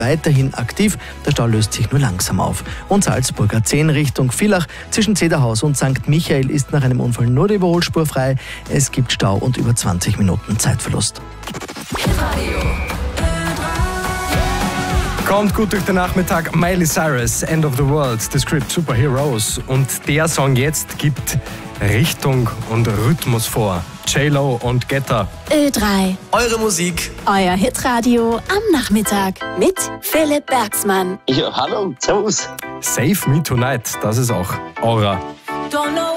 weiterhin aktiv. Der Stau löst sich nur langsam auf. Und Salzburger 10 Richtung Villach. Zwischen Zederhaus und St. Michael ist nach einem Unfall nur die Überholspur frei. Es gibt Stau und über 20 Minuten Zeitverlust. Kommt gut durch den Nachmittag. Miley Cyrus, End of the World, The Script Superheroes. Und der Song jetzt gibt Richtung und Rhythmus vor. J-Lo und Getter. Ö3. Eure Musik. Euer Hitradio am Nachmittag mit Philipp Bergsmann. Ja, hallo, servus. Save Me Tonight, das ist auch Aura. Don't know